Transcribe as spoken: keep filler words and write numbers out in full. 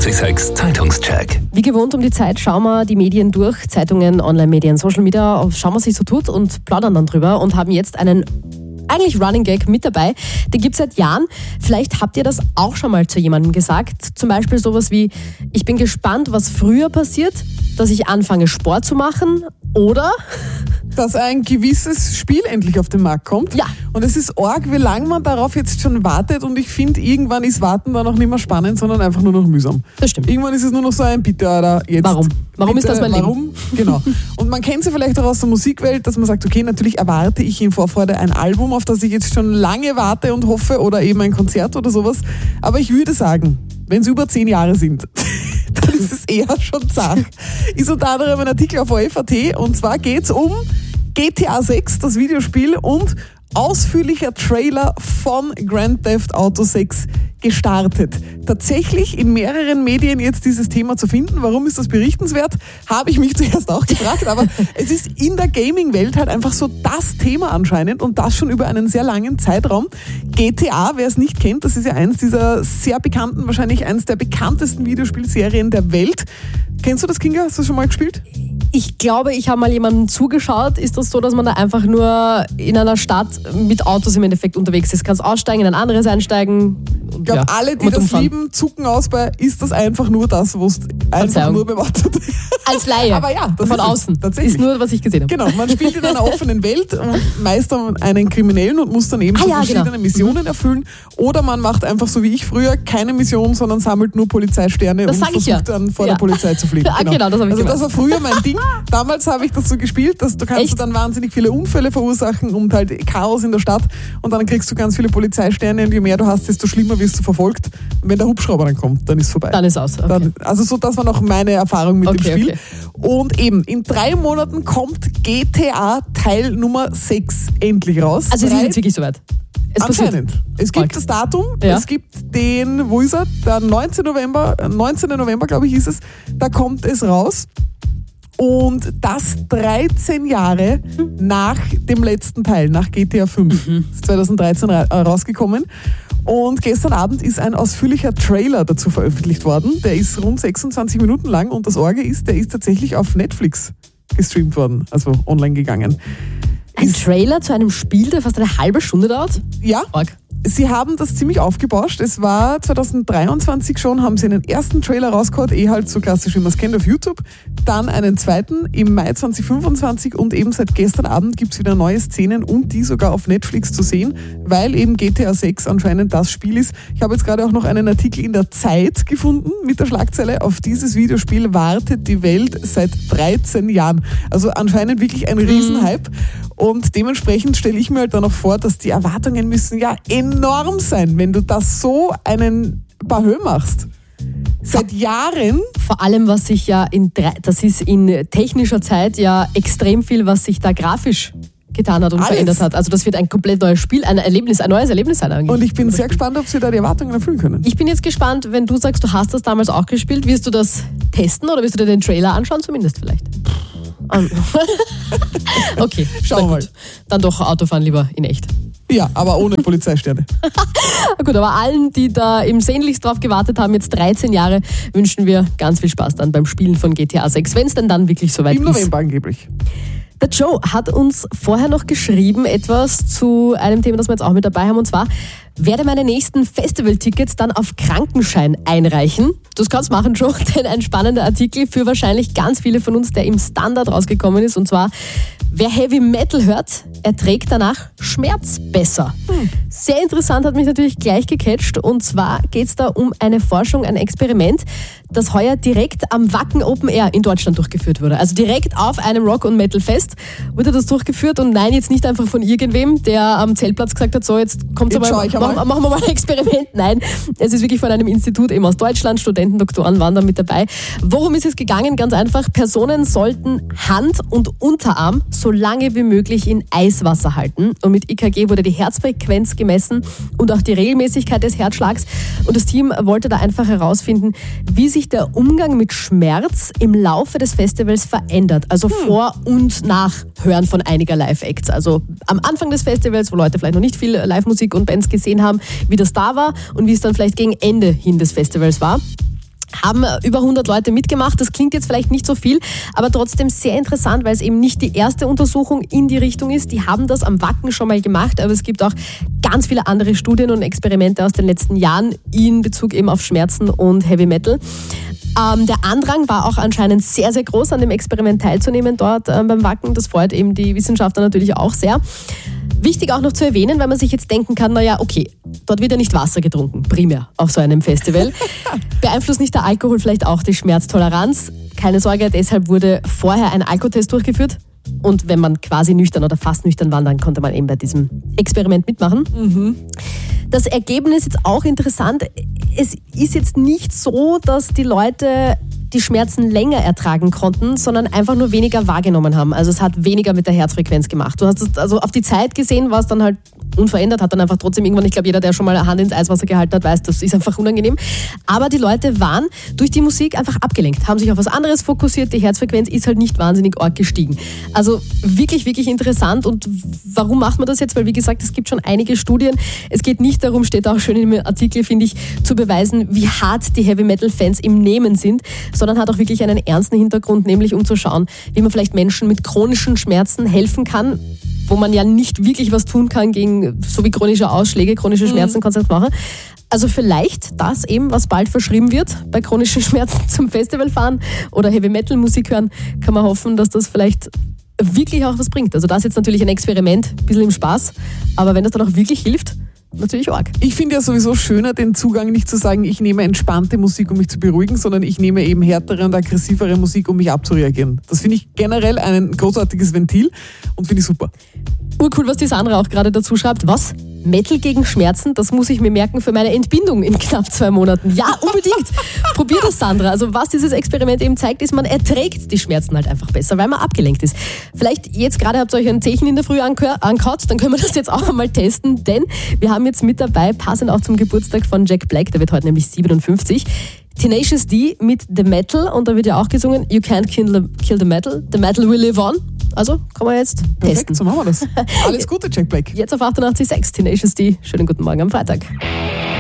achtundachtzig Komma sechs Zeitungscheck. Wie gewohnt um die Zeit schauen wir die Medien durch, Zeitungen, Online-Medien, Social Media, schauen, was sich so tut und plaudern dann drüber und haben jetzt einen eigentlich Running Gag mit dabei. Den gibt es seit Jahren. Vielleicht habt ihr das auch schon mal zu jemandem gesagt. Zum Beispiel sowas wie, ich bin gespannt, was früher passiert, dass ich anfange Sport zu machen oder... dass ein gewisses Spiel endlich auf den Markt kommt. Ja. Und es ist arg, wie lange man darauf jetzt schon wartet und ich finde, irgendwann ist Warten dann auch nicht mehr spannend, sondern einfach nur noch mühsam. Das stimmt. Irgendwann ist es nur noch so ein Bitte, oder jetzt. Warum? Warum bitte, ist das mein Leben? Warum? Genau. Und man kennt sie vielleicht auch aus der Musikwelt, dass man sagt, okay, natürlich erwarte ich in Vorfreude ein Album, auf das ich jetzt schon lange warte und hoffe, oder eben ein Konzert oder sowas. Aber ich würde sagen, wenn es über zehn Jahre sind, dann ist es eher schon zart. Ist unter anderem ein Artikel auf O F Punkt A T und zwar geht es um G T A sechs, das Videospiel, und ausführlicher Trailer von Grand Theft Auto sechs gestartet. Tatsächlich in mehreren Medien jetzt dieses Thema zu finden. Warum ist das berichtenswert? Habe ich mich zuerst auch gefragt, aber es ist in der Gaming-Welt halt einfach so das Thema anscheinend und das schon über einen sehr langen Zeitraum. G T A, wer es nicht kennt, das ist ja eins dieser sehr bekannten, wahrscheinlich eines der bekanntesten Videospielserien der Welt. Kennst du das, Kinga? Hast du das schon mal gespielt? Ich glaube, ich habe mal jemandem zugeschaut. Ist das so, dass man da einfach nur in einer Stadt mit Autos im Endeffekt unterwegs ist? Kannst aussteigen, in ein anderes einsteigen? Ich glaube, ja, alle, die das umfahren. lieben, zucken aus bei, ist das einfach nur das, wo es einfach Verzeihung. nur bewartet. Als Laie. Aber ja, das von ist außen. Es, tatsächlich. Ist nur, was ich gesehen habe. Genau, man spielt in einer offenen Welt und meistert einen Kriminellen und muss dann eben ah, so ja, verschiedene genau. Missionen erfüllen. Oder man macht einfach so wie ich früher keine Mission, sondern sammelt nur Polizeisterne das und versucht ja. dann vor ja. der Polizei zu fliegen. Ah, genau. genau, das habe ich Also gemacht. das war früher mein Ding. Damals habe ich das so gespielt, dass du kannst Echt? du dann wahnsinnig viele Unfälle verursachen und halt Chaos in der Stadt und dann kriegst du ganz viele Polizeisterne und je mehr du hast, desto schlimmer wirst du verfolgt. Und wenn der Hubschrauber dann kommt, dann ist vorbei. Dann ist aus. Okay. Dann, also so, das war noch meine Erfahrung mit okay, dem Spiel. Okay. Und eben, in drei Monaten kommt G T A Teil Nummer sechs endlich raus. Also es Drei, ist jetzt wirklich soweit. Es anscheinend. passiert. Es gibt Volk. das Datum, Ja. es gibt den, wo ist er? Der neunzehnten November, neunzehnten November, glaube ich, ist es. Da kommt es raus. Und das dreizehn Jahre nach dem letzten Teil, nach G T A fünf. Mhm. Das ist zweitausenddreizehn rausgekommen. Und gestern Abend ist ein ausführlicher Trailer dazu veröffentlicht worden. Der ist rund sechsundzwanzig Minuten lang und das Orge ist, der ist tatsächlich auf Netflix gestreamt worden, also online gegangen. Ein Ist, Trailer zu einem Spiel, der fast eine halbe Stunde dauert? ja, Org. sie haben das ziemlich aufgebauscht. Es war zweitausenddreiundzwanzig schon, haben sie einen ersten Trailer rausgehauen, eh halt so klassisch, wie man es kennt, auf YouTube. Dann einen zweiten im Mai zweitausendfünfundzwanzig und eben seit gestern Abend gibt es wieder neue Szenen und die sogar auf Netflix zu sehen, weil eben G T A sechs anscheinend das Spiel ist. Ich habe jetzt gerade auch noch einen Artikel in der Zeit gefunden mit der Schlagzeile, auf dieses Videospiel wartet die Welt seit dreizehn Jahren. Also anscheinend wirklich ein Riesenhype. Und dementsprechend stelle ich mir halt dann noch vor, dass die Erwartungen müssen ja enorm sein, wenn du das so einen Bahö machst. Seit Jahren. Vor allem, was sich ja in, drei- das ist in technischer Zeit ja extrem viel, was sich da grafisch getan hat und Alles. verändert hat. Also das wird ein komplett neues Spiel, ein Erlebnis, ein neues Erlebnis sein eigentlich. Und ich bin sehr gespannt, ob sie da die Erwartungen erfüllen können. Ich bin jetzt gespannt, wenn du sagst, du hast das damals auch gespielt, wirst du das testen oder wirst du dir den Trailer anschauen, zumindest vielleicht? Um. Okay, Schauen wir mal. Dann doch Autofahren lieber in echt. Ja, aber ohne Polizeisterne. Gut, aber allen, die da im sehnlichst drauf gewartet haben, jetzt dreizehn Jahre, wünschen wir ganz viel Spaß dann beim Spielen von G T A sechs, wenn es denn dann wirklich soweit Im ist. November angeblich. Der Joe hat uns vorher noch geschrieben, etwas zu einem Thema, das wir jetzt auch mit dabei haben, und zwar, werde meine nächsten Festivaltickets dann auf Krankenschein einreichen. Das kannst du machen, Joe, denn ein spannender Artikel für wahrscheinlich ganz viele von uns, der im Standard rausgekommen ist, und zwar, wer Heavy Metal hört, erträgt danach Schmerz besser. Hm. Sehr interessant, hat mich natürlich gleich gecatcht, und zwar geht es da um eine Forschung, ein Experiment, das heuer direkt am Wacken Open Air in Deutschland durchgeführt wurde. Also direkt auf einem Rock- und Metal-Fest wurde das durchgeführt, und nein, jetzt nicht einfach von irgendwem, der am Zeltplatz gesagt hat, so, jetzt kommt Jetzt aber, schau ich machen, einmal. machen wir mal ein Experiment. Nein, es ist wirklich von einem Institut eben aus Deutschland, Studenten, Doktoren waren da mit dabei. Worum ist es gegangen? Ganz einfach, Personen sollten Hand und Unterarm so lange wie möglich in Eiswasser halten, und mit E K G wurde die Herzfrequenz gemessen und auch die Regelmäßigkeit des Herzschlags, und das Team wollte da einfach herausfinden, wie sich der Umgang mit Schmerz im Laufe des Festivals verändert, also hm. vor und nach Hören von einiger Live-Acts. Also am Anfang des Festivals, wo Leute vielleicht noch nicht viel Live-Musik und Bands gesehen haben, wie das da war und wie es dann vielleicht gegen Ende hin des Festivals war. haben über hundert Leute mitgemacht. Das klingt jetzt vielleicht nicht so viel, aber trotzdem sehr interessant, weil es eben nicht die erste Untersuchung in die Richtung ist. Die haben das am Wacken schon mal gemacht, aber es gibt auch ganz viele andere Studien und Experimente aus den letzten Jahren in Bezug eben auf Schmerzen und Heavy Metal. Ähm, der Andrang war auch anscheinend sehr, sehr groß, an dem Experiment teilzunehmen dort ähm, beim Wacken. Das freut eben die Wissenschaftler natürlich auch sehr. Wichtig auch noch zu erwähnen, weil man sich jetzt denken kann, naja, okay, dort wird ja nicht Wasser getrunken, primär auf so einem Festival. Beeinflusst nicht der Alkohol vielleicht auch die Schmerztoleranz? Keine Sorge, deshalb wurde vorher ein Alkotest durchgeführt. Und wenn man quasi nüchtern oder fast nüchtern war, dann konnte man eben bei diesem Experiment mitmachen. Mhm. Das Ergebnis ist jetzt auch interessant. Es ist jetzt nicht so, dass die Leute die Schmerzen länger ertragen konnten, sondern einfach nur weniger wahrgenommen haben. Also es hat weniger mit der Herzfrequenz gemacht. Du hast es, also auf die Zeit gesehen, war es dann halt unverändert, hat dann einfach trotzdem irgendwann, ich glaube, jeder, der schon mal eine Hand ins Eiswasser gehalten hat, weiß, das ist einfach unangenehm. Aber die Leute waren durch die Musik einfach abgelenkt, haben sich auf was anderes fokussiert, die Herzfrequenz ist halt nicht wahnsinnig arg gestiegen. Also wirklich, wirklich interessant. Und warum macht man das jetzt? Weil, wie gesagt, es gibt schon einige Studien. Es geht nicht darum, steht auch schön im Artikel, finde ich, zu beweisen, wie hart die Heavy-Metal-Fans im Nehmen sind, sondern hat auch wirklich einen ernsten Hintergrund, nämlich um zu schauen, wie man vielleicht Menschen mit chronischen Schmerzen helfen kann, wo man ja nicht wirklich was tun kann gegen so wie chronische Ausschläge, chronische Schmerzen mhm. kannst du nicht machen. Also vielleicht das eben, was bald verschrieben wird bei chronischen Schmerzen zum Festival fahren oder Heavy-Metal-Musik hören, kann man hoffen, dass das vielleicht wirklich auch was bringt. Also das ist jetzt natürlich ein Experiment, ein bisschen im Spaß, aber wenn das dann auch wirklich hilft, natürlich arg. Ich finde ja sowieso schöner, den Zugang nicht zu sagen, ich nehme entspannte Musik, um mich zu beruhigen, sondern ich nehme eben härtere und aggressivere Musik, um mich abzureagieren. Das finde ich generell ein großartiges Ventil und finde ich super. Urcool, was die Sandra auch gerade dazu schreibt. Was? Metal gegen Schmerzen, das muss ich mir merken für meine Entbindung in knapp zwei Monaten. Ja, unbedingt. Probier das, Sandra. Also was dieses Experiment eben zeigt, ist, man erträgt die Schmerzen halt einfach besser, weil man abgelenkt ist. Vielleicht jetzt gerade habt ihr euch ein Zeichen in der Früh angehaut, dann können wir das jetzt auch einmal testen, denn wir haben jetzt mit dabei, passend auch zum Geburtstag von Jack Black, der wird heute nämlich siebenundfünfzig, Tenacious D mit The Metal, und da wird ja auch gesungen, You can't kill the, kill the metal, the metal will live on. Also, kann man jetzt testen. Perfekt, so machen wir das. Alles Gute, Jack Black. Jetzt auf achtundachtzig Komma sechs, Tenacious D. Schönen guten Morgen am Freitag.